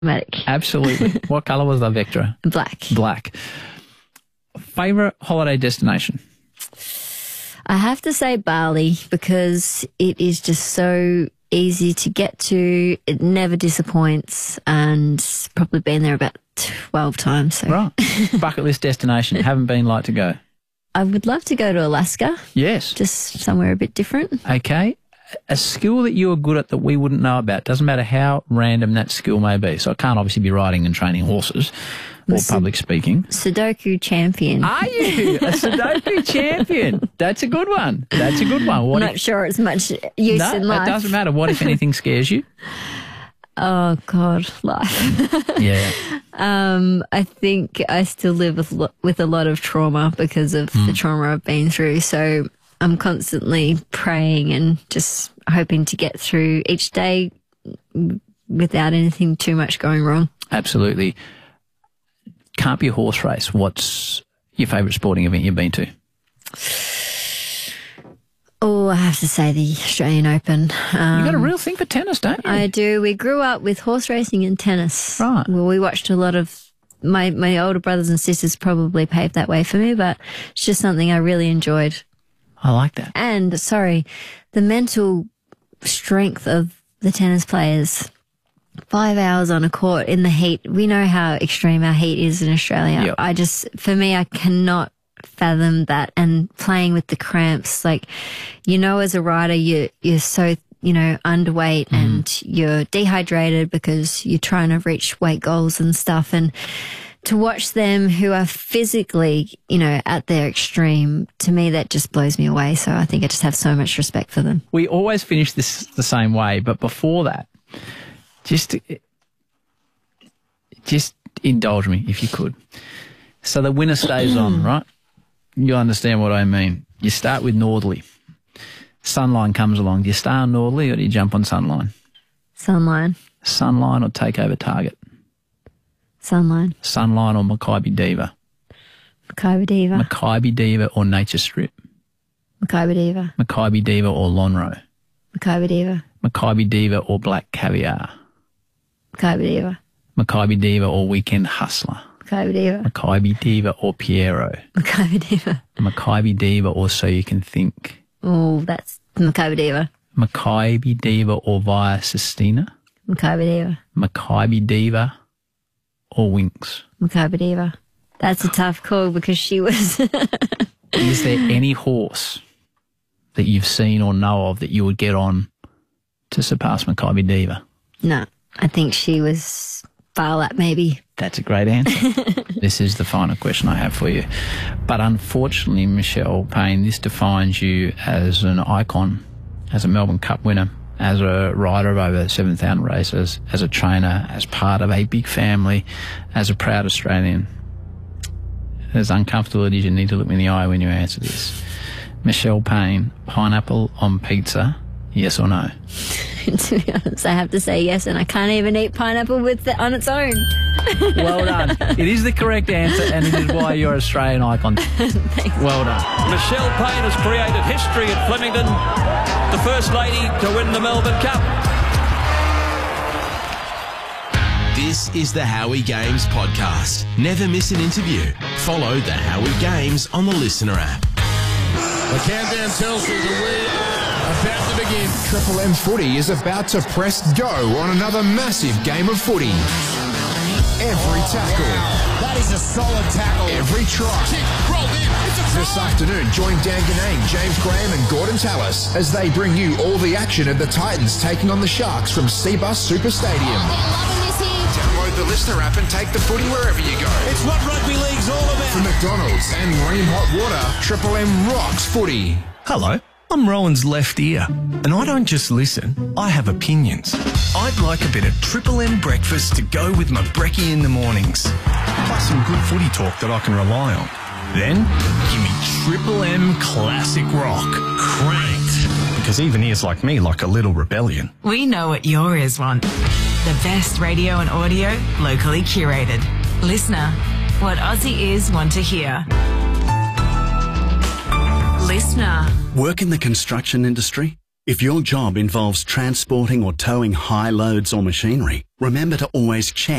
Automatic. Absolutely. What colour was that Vectra? Black. Black. Favourite holiday destination? I have to say Bali because it is just so easy to get to. It never disappoints, and probably been there about 12 times. So. Right. Bucket list destination. Haven't been, like to go. I would love to go to Alaska. Yes. Just somewhere a bit different. Okay. A skill that you are good at that we wouldn't know about. Doesn't matter how random that skill may be. So I can't obviously be riding and training horses or public speaking. Sudoku champion. Are you a Sudoku champion? That's a good one. That's a good one. I'm not sure it's much use in life. No, it doesn't matter. What, if anything, scares you? Oh, God, life. Yeah. I think I still live with a lot of trauma because of the trauma I've been through. So I'm constantly praying and just hoping to get through each day without anything too much going wrong. Absolutely. Can't be a horse race. What's your favourite sporting event you've been to? Oh, I have to say the Australian Open. You got a real thing for tennis, don't you? I do. We grew up with horse racing and tennis. Right. Well, we watched a lot of my older brothers and sisters probably paved that way for me, but it's just something I really enjoyed. I like that. And, the mental strength of the tennis players. 5 hours on a court in the heat. We know how extreme our heat is in Australia. Yep. For me, I cannot fathom that. And playing with the cramps, as a rider, you're so, underweight and you're dehydrated because you're trying to reach weight goals and stuff. And to watch them who are physically, at their extreme, to me, that just blows me away. So I think I just have so much respect for them. We always finish this the same way, but before that, just indulge me if you could. So the winner stays on, right? You understand what I mean. You start with Northerly. Sunline comes along. Do you stay on Northerly or do you jump on Sunline? Sunline. Sunline or take over Target? Sunline. Sunline or Makybe Diva? Makybe Diva. Makybe Diva or Nature Strip? Makybe Diva. Makybe Diva or Lonhro? Makybe Diva. Makybe Diva or Black Caviar? Makybe Diva. Makybe Diva or Weekend Hustler? Makybe Diva. Makybe Diva or Piero? Makybe Diva. Makybe Diva or So You Can Think? Oh, that's Makybe Diva. Makybe Diva or Via Sistina? Makybe Diva. Makybe Diva or Winx? Makybe Diva. That's a tough call because she was... Is there any horse that you've seen or know of that you would get on to surpass Makybe Diva? No, I think she was Farlap maybe. That's a great answer. This is the final question I have for you. But unfortunately, Michelle Payne, this defines you as an icon, as a Melbourne Cup winner, as a rider of over 7,000 races, as a trainer, as part of a big family, as a proud Australian. As uncomfortable it is, you need to look me in the eye when you answer this. Michelle Payne, pineapple on pizza, yes or no? To be honest, I have to say yes, and I can't even eat pineapple on its own. Well done. It is the correct answer, and it is why you're an Australian icon. Thanks. Well done. Michelle Payne has created history at Flemington, the first lady to win the Melbourne Cup. This is the Howie Games podcast. Never miss an interview. Follow the Howie Games on the Listener app. The countdown tells you that we are about to begin. Triple M Footy is about to press go on another massive game of footy. Every tackle. That is a solid tackle. Every try. Kick, rolled in. It's a try. This afternoon, join Dan Ganane, James Graham and Gordon Tallis as they bring you all the action of the Titans taking on the Sharks from Cbus Super Stadium. Download the Listener app and take the footy wherever you go. It's what rugby league's all about. From McDonald's and Ream Hot Water, Triple M rocks footy. Hello, I'm Rowan's left ear, and I don't just listen, I have opinions. I'd like a bit of Triple M breakfast to go with my brekkie in the mornings, plus some good footy talk that I can rely on. Then, give me Triple M Classic Rock, cranked, because even ears like me like a little rebellion. We know what your ears want. The best radio and audio, locally curated. Listener, what Aussie ears want to hear. Listener. Work in the construction industry? If your job involves transporting or towing high loads or machinery, Remember to always check